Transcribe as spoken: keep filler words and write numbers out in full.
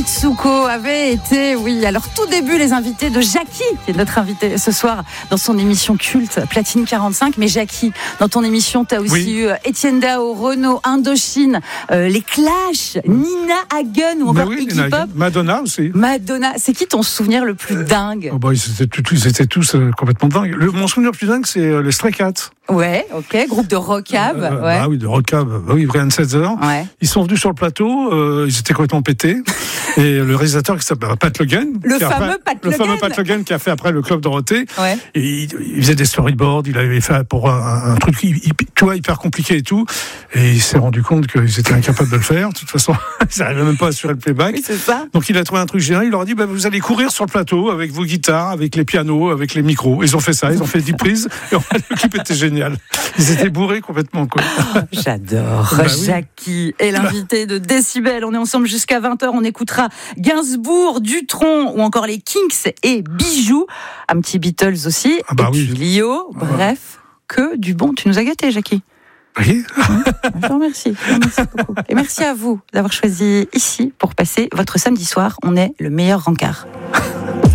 Mitsuko avait été, oui, alors tout début, les invités de Jackie, qui est notre invité ce soir dans son émission culte Platine quarante-cinq. Mais Jackie, dans ton émission, tu as aussi oui. eu Étienne Dao, Renaud, Indochine, euh, les Clash, Nina Hagen ou encore oui, Iggy Pop. Madonna aussi. Madonna, c'est qui ton souvenir le plus dingue? Oh bah, ils, étaient tous, ils étaient tous euh, complètement dingues. Le, mon souvenir le plus dingue, c'est euh, les Stray Cats. Ouais, ok, groupe de rockab. Euh, ouais. Ah oui, de rockab. Bah oui, Brian Setzer. Ouais. Ils sont venus sur le plateau, euh, ils étaient complètement pétés. Et le réalisateur qui s'appelle Pat Logan. Le qui fameux après, Pat Le Logan. fameux Pat Logan qui a fait après le Club Dorothée. Ouais. Et il, il faisait des storyboards, il avait fait pour un, un truc, il, tu vois, hyper compliqué et tout. Et il s'est rendu compte qu'ils étaient incapables de le faire. De toute façon, ils n'arrivaient même pas à assurer le playback. Oui, c'est ça. Donc il a trouvé un truc génial. Il leur a dit, bah, vous allez courir sur le plateau avec vos guitares, avec les pianos, avec les micros. Ils ont fait ça, ils ont fait dix prises. Et le clip était génial. Ils étaient bourrés complètement, quoi. Oh, j'adore. Bah oui. Jackie est l'invité de Décibel. On est ensemble jusqu'à vingt heures. On écoutera Gainsbourg, Dutronc ou encore les Kinks et Bijoux. Un petit Beatles aussi. Ah bah et oui. puis Lio. Bref, que du bon. Tu nous as gâtés, Jackie. Oui. Je vous remercie. Je vous remercie beaucoup. Et merci à vous d'avoir choisi ici pour passer votre samedi soir. On est le meilleur rencard.